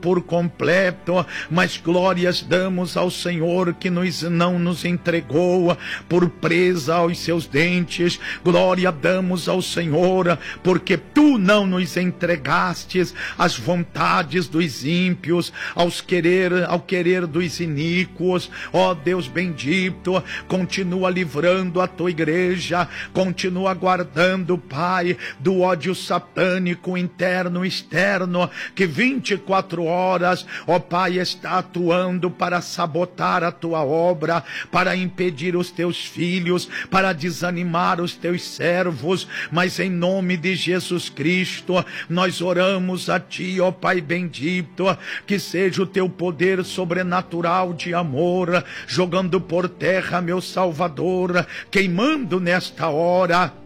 por completo, mas glórias damos ao Senhor que não nos entregou por presa aos seus dentes. Glória damos ao Senhor porque tu não nos entregastes às vontades dos ímpios, ao querer dos iníquos. Ó Deus bendito, continua livrando a tua igreja, continua guardando, Pai, do ódio satânico interno e externo, que 24 horas, ó Pai, está atuando para sabotar a tua obra, para impedir os teus filhos, para desanimar os teus servos. Mas em nome de Jesus Cristo, nós oramos a ti, ó Pai bendito, que seja o teu poder sobrenatural de amor, jogando por terra, meu Salvador, queimando nesta hora